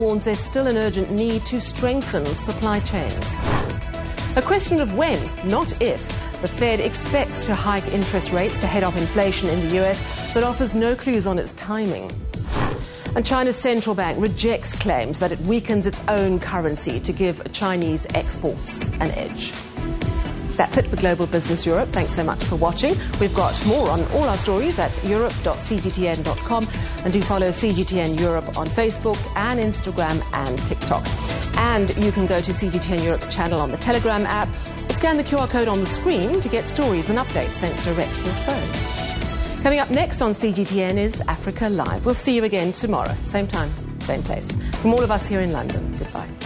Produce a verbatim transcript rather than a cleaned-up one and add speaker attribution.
Speaker 1: warns there's still an urgent need to strengthen supply chains. A question of when, not if. The Fed expects to hike interest rates to head off inflation in the U S, but offers no clues on its timing. And China's central bank rejects claims that it weakens its own currency to give Chinese exports an edge. That's it for Global Business Europe. Thanks so much for watching. We've got more on all our stories at europe dot c g t n dot com, and do follow C G T N Europe on Facebook and Instagram and TikTok. And you can go to C G T N Europe's channel on the Telegram app, or scan the Q R code on the screen to get stories and updates sent direct to your phone. Coming up next on C G T N is Africa Live. We'll see you again tomorrow, same time, same place. From all of us here in London, goodbye.